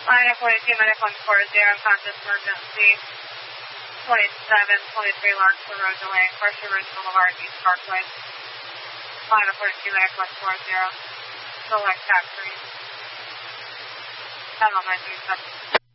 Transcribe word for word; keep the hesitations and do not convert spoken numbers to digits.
Line forty-two, medic one four zero, conscious emergency, twenty-seven twenty-three Larkspur Road delay, Pressure Ridge Boulevard, East Parkway. Line forty-two, medic one four zero, select taxi. Channel nine three seven.